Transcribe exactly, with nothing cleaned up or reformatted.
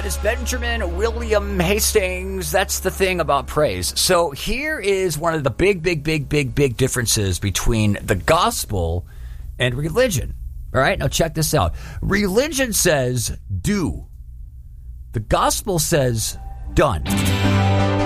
That is Benjamin William Hastings. That's the thing about praise. So here is one of the big, big, big, big, big differences between the gospel and religion. All right, now check this out. Religion says do. The gospel says done.